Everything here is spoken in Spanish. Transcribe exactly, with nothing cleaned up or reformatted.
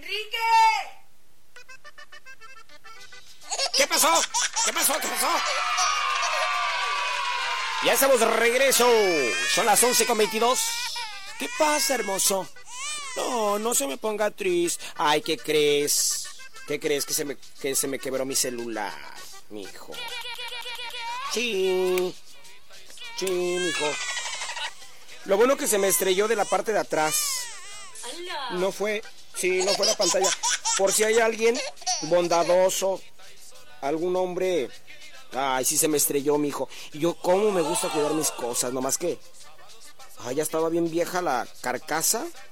Enrique. ¿Qué pasó? ¿Qué pasó? ¿Qué pasó? Ya estamos de regreso. Son las once con veintidós. ¿Qué pasa, hermoso? No, no se me ponga triste. Ay, ¿qué crees? ¿Qué crees? Que se me, que se me quebró mi celular, mijo. Sí. Sí, mijo. Lo bueno que se me estrelló de la parte de atrás. No fue... Sí, no fue la pantalla. Por si hay alguien bondadoso, algún hombre... Ay, sí se me estrelló, mijo. Y yo, cómo me gusta cuidar mis cosas, nomás que... Ay, ya estaba bien vieja la carcasa.